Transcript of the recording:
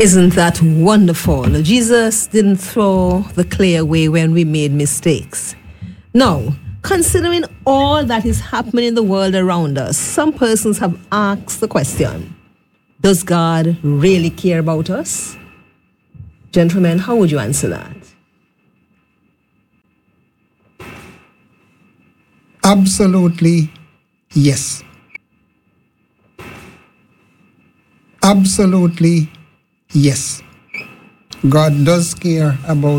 Isn't that wonderful? Jesus didn't throw the clay away when we made mistakes. Now, considering all that is happening in the world around us, some persons have asked the question, does God really care about us? Gentlemen, how would you answer that? Absolutely, yes. Absolutely, yes. God does care about